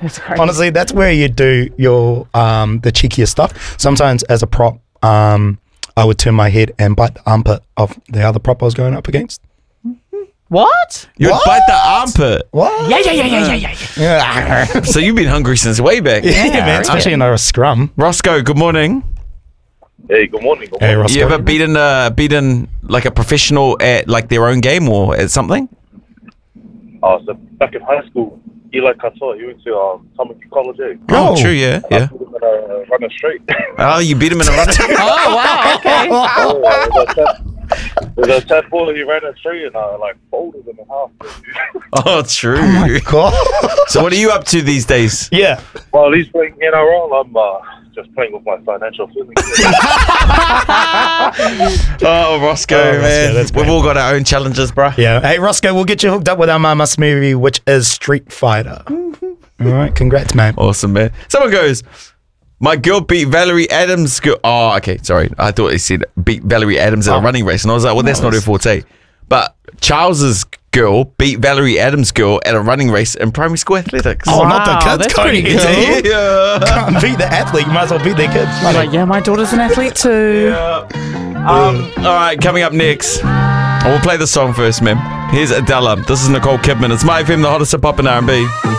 That's crazy. Honestly, that's where you do your the cheekiest stuff. Sometimes as a prop, I would turn my head and bite the armpit of the other prop I was going up against. What? You'd What? bite the armpit. What? Yeah. So you've been hungry since way back. Yeah, man, especially in a scrum. Roscoe, good morning. Hey, good morning. Hey, Roscoe. You ever beaten like a professional at like their own game or at something? So back in high school, Eli Qatar, he went to Tamaki College. Oh, true, yeah. I was going to run a straight. Oh, you beat him in a run. Oh, wow. Okay. With a tadpole, he ran a straight and I folded him in half. Oh, true. God. So what are you up to these days? Yeah. While he's playing NRL, I'm just playing with my financial feelings. Oh, Roscoe, Oh, Roscoe, man. that's We've great. all got our own challenges, bruh. Yeah. Hey, Roscoe, we'll get you hooked up with our Mama's movie, which is Street Fighter. All right. Congrats, man. Awesome, man. Someone goes, my girl beat Valerie Adams. Oh, okay. Sorry. I thought he said beat Valerie Adams in a running race. And I was like, well, that's not her forte. But Charles's girl beat Valerie Adams' girl at a running race in primary school athletics. Oh, not Wow, the kids. that's Cody. pretty cool. Yeah. Can't beat the athlete. You might as well beat their kids. Like, yeah, my daughter's an athlete too. All right, coming up next, we'll play the song first, man. Here's Adela. This is Nicole Kidman. It's My FM, the hottest hip hop in R&B.